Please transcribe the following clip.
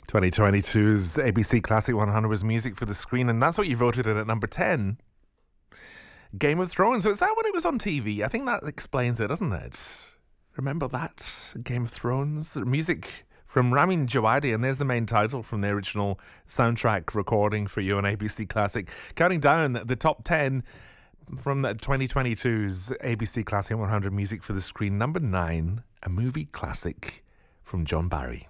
2022's ABC Classic 100 was music for the screen, and that's what you voted in at number 10. Game of Thrones. So is that when it was on TV? I think that explains it, doesn't it? Remember that? Game of Thrones? Music from Ramin Djawadi, and there's the main title from the original soundtrack recording for you on ABC Classic. Counting down the top 10 from 2022's ABC Classic 100 music for the screen. Number 9, a movie classic from John Barry.